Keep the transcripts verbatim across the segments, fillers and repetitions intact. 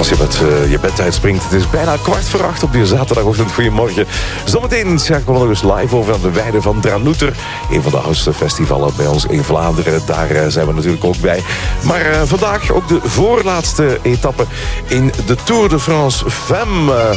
als je met uh, je bed uitspringt. Het is bijna kwart voor acht op die zaterdagochtend. Goedemorgen. Zometeen schakelen we nog eens live over aan de weide van Dranouter. Een van de oudste festivalen bij ons in Vlaanderen. Daar uh, zijn we natuurlijk ook bij. Maar uh, vandaag ook de voorlaatste etappe in de Tour de France Femmes.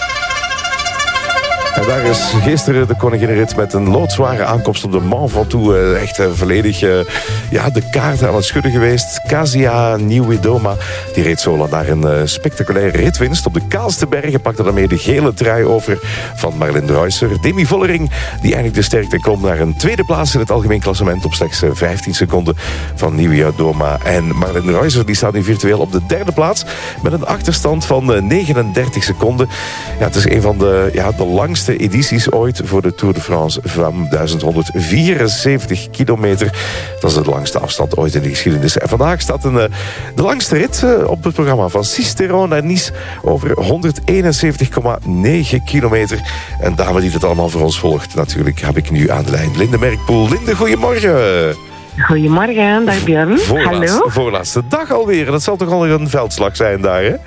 En daar is gisteren de koninginnenrit met een loodzware aankomst op de Mont Ventoux. Echt uh, volledig uh, ja, de kaarten aan het schudden geweest. Kasia Nieuwedoma, die reed zo naar een uh, spectaculaire ritwinst. Op de kaalste bergen pakte daarmee de gele trui over van Marlene Reusser. Demi Vollering, die eigenlijk de sterkte klom naar een tweede plaats in het algemeen klassement op slechts uh, vijftien seconden van Nieuwedoma. En Marlene Reusser die staat nu virtueel op de derde plaats met een achterstand van uh, negenendertig seconden. Ja, het is een van de, ja, de langste edities ooit voor de Tour de France Femmes. duizend honderdvierenzeventig kilometer. Dat is de langste afstand ooit in de geschiedenis. En vandaag staat een, uh, de langste rit uh, op het programma van Sisteron naar Nice over honderdeenenzeventig komma negen kilometer. Een dame die het allemaal voor ons volgt. Natuurlijk heb ik nu aan de lijn Linde Merkpoel. Linde, goedemorgen. Goedemorgen, dag Björn. Voorlaatste, Hallo. Voorlaatste dag alweer. Dat zal toch al een veldslag zijn daar, hè?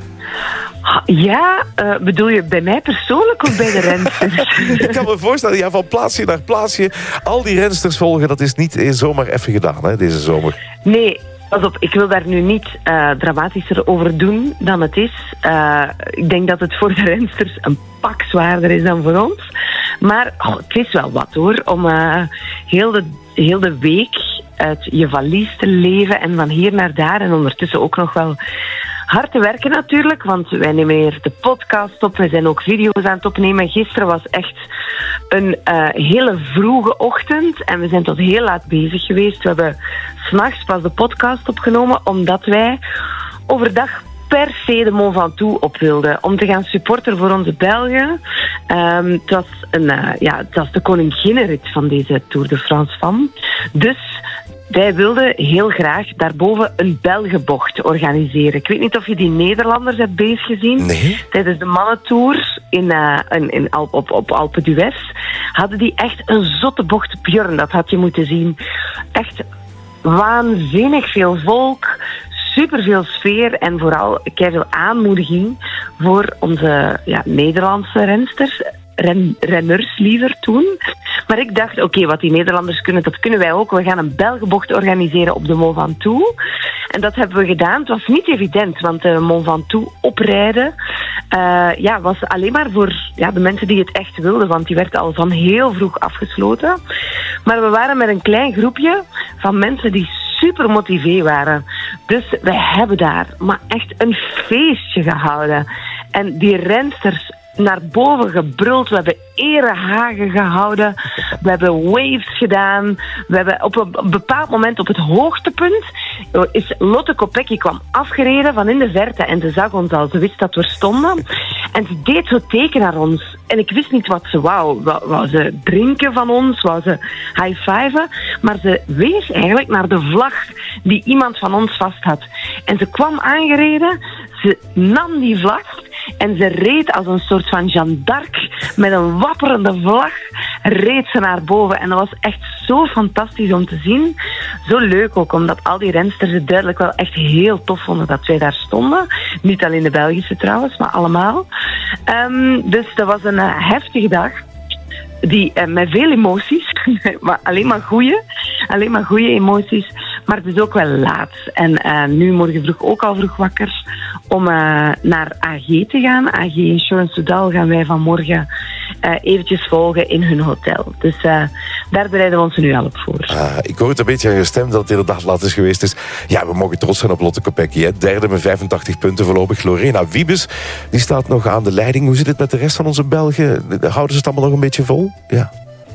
Ja, uh, bedoel je bij mij persoonlijk of bij de rensters? Ik kan me voorstellen, ja, van plaatsje naar plaatsje al die rensters volgen, dat is niet zomaar even gedaan, hè, deze zomer. Nee, pas op, ik wil daar nu niet uh, dramatischer over doen dan het is. Uh, ik denk dat het voor de rensters een pak zwaarder is dan voor ons. Maar oh, het is wel wat hoor, om uh, heel, de, heel de week uit je valies te leven en van hier naar daar en ondertussen ook nog wel hard te werken natuurlijk, want wij nemen hier de podcast op. We zijn ook video's aan het opnemen. Gisteren was echt een uh, hele vroege ochtend en we zijn tot heel laat bezig geweest. We hebben 's nachts pas de podcast opgenomen, omdat wij overdag per se de Mont Ventoux op wilden. Om te gaan supporten voor onze Belgen. Um, het, was een, uh, ja, het was de koninginnenrit van deze Tour de France Femmes. Dus wij wilden heel graag daarboven een Belgenbocht organiseren. Ik weet niet of je die Nederlanders hebt bezig gezien. Nee. Tijdens de mannentour in, uh, in, in Alp, op, op Alpe d'Huez hadden die echt een zotte bocht. Björn, dat had je moeten zien. Echt waanzinnig veel volk, superveel sfeer en vooral keiveel aanmoediging voor onze ja, Nederlandse rensters. Ren, renners liever toen. Maar ik dacht, oké, okay, wat die Nederlanders kunnen, dat kunnen wij ook. We gaan een Belgenbocht organiseren op de Mont Ventoux. En dat hebben we gedaan. Het was niet evident, want de Mont Ventoux oprijden uh, ja, was alleen maar voor ja, de mensen die het echt wilden, want die werd al van heel vroeg afgesloten. Maar we waren met een klein groepje van mensen die super motivé waren. Dus we hebben daar maar echt een feestje gehouden. En die rensters naar boven gebruld. We hebben erehagen gehouden. We hebben waves gedaan. We hebben op een bepaald moment op het hoogtepunt is Lotte Kopecky kwam afgereden van in de verte en ze zag ons al. Ze wist dat we er stonden. En ze deed zo teken naar ons. En ik wist niet wat ze wou. Wou, wou ze drinken van ons? Wou ze high-fiven? Maar ze wees eigenlijk naar de vlag die iemand van ons vast had. En ze kwam aangereden. Ze nam die vlag en ze reed als een soort van Jeanne d'Arc met een wapperende vlag. Reed ze naar boven. En dat was echt zo fantastisch om te zien. Zo leuk ook, omdat al die rensters het duidelijk wel echt heel tof vonden dat wij daar stonden. Niet alleen de Belgische trouwens, maar allemaal. Um, dus dat was een uh, heftige dag. Die, uh, met veel emoties. maar alleen maar goeie. Alleen maar goede emoties. Maar het is ook wel laat. En uh, nu morgen vroeg ook al vroeg wakker om uh, naar A G te gaan. A G Insurance Soudal gaan wij vanmorgen uh, eventjes volgen in hun hotel. Dus uh, daar bereiden we ons nu al op voor. Uh, ik hoor het een beetje aan je stem dat het inderdaad laat is geweest. Dus ja, we mogen trots zijn op Lotte Kopecky. Hè. Derde met vijfentachtig punten voorlopig. Lorena Wiebes, die staat nog aan de leiding. Hoe zit het met de rest van onze Belgen? Houden ze het allemaal nog een beetje vol? Ja,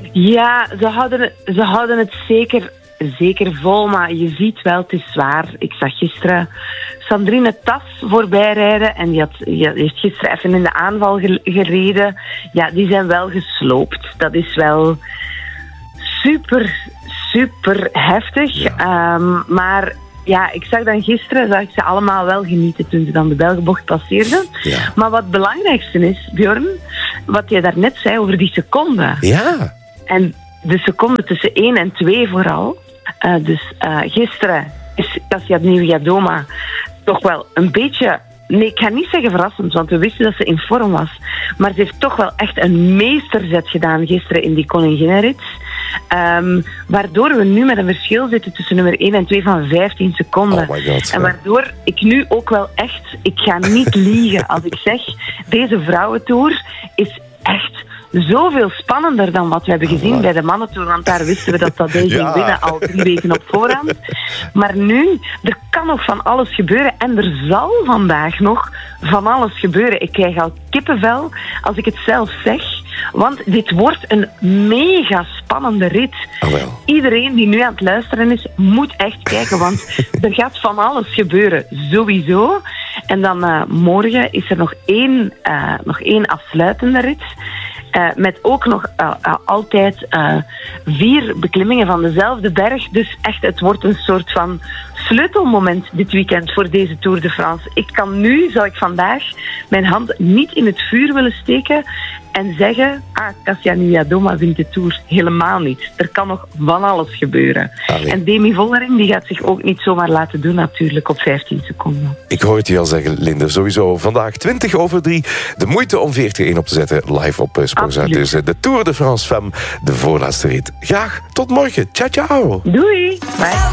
ja ze, houden het, ze houden het zeker... Zeker vol, maar je ziet wel, het is zwaar. Ik zag gisteren Sandrine Tas voorbij rijden en die, had, die heeft gisteren even in de aanval gereden. Ja, die zijn wel gesloopt. Dat is wel super, super heftig. Ja. Um, maar ja, ik zag dan gisteren, zag ik ze allemaal wel genieten toen ze dan de Belgenbocht passeerden. Ja. Maar wat het belangrijkste is, Björn, wat je daarnet zei over die seconden. Ja. En de seconden tussen één en twee vooral. Uh, dus uh, gisteren is Kasia Nieuwedoma toch wel een beetje nee, ik ga niet zeggen verrassend, want we wisten dat ze in vorm was. Maar ze heeft toch wel echt een meesterzet gedaan gisteren in die koninginnenrit. Um, waardoor we nu met een verschil zitten tussen nummer één en twee van vijftien seconden. Oh my God, en ja. waardoor ik nu ook wel echt... Ik ga niet liegen als ik zeg... Deze vrouwentour is echt zoveel spannender dan wat we hebben gezien Oh, bij de mannentour. Want daar wisten we dat dat deze Ja. ging winnen al drie weken op voorhand. Maar nu, er kan nog van alles gebeuren. En er zal vandaag nog van alles gebeuren. Ik krijg al kippenvel als ik het zelf zeg. Want dit wordt een mega spannende rit. Oh, wel. Iedereen die nu aan het luisteren is, moet echt kijken. Want er gaat van alles gebeuren, sowieso. En dan uh, morgen is er nog één, uh, nog één afsluitende rit. Uh, met ook nog uh, uh, altijd uh, vier beklimmingen van dezelfde berg. Dus echt, het wordt een soort van sleutelmoment dit weekend voor deze Tour de France. Ik kan nu, zou ik vandaag, mijn hand niet in het vuur willen steken en zeggen, ah, Kasia Niewiadoma wint de Tour. Helemaal niet. Er kan nog van alles gebeuren. Allee. En Demi Vollering die gaat zich ook niet zomaar laten doen natuurlijk op vijftien seconden. Ik hoor het je al zeggen, Linde. Sowieso vandaag twintig over drie. De moeite om V R T één op te zetten. Live op uh, Sporza. Absoluut. Dus uh, de Tour de France Femme. De voorlaatste rit. Graag tot morgen. Ciao, ciao. Doei! Bye!